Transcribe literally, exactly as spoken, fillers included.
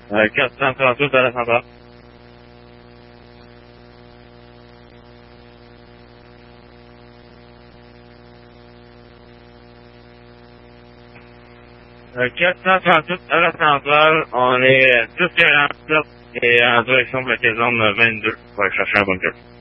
Euh, quatre cent trente-huit à la centrale. Euh, quatre cent trente-huit à la centrale, on est dix quarante-sept et en direction de la caserne vingt-deux pour aller chercher un bunker.